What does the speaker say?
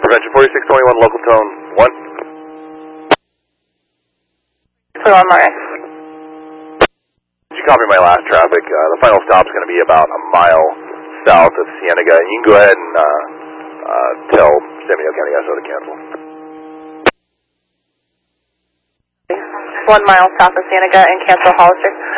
Prevention 4621, local tone 1. 21 Murray. Did you copy my last traffic? The final stop is going to be about a mile south of Cienega. You can go ahead and tell San Benito County SO to cancel. 1 mile south of Cienega and cancel Hollister.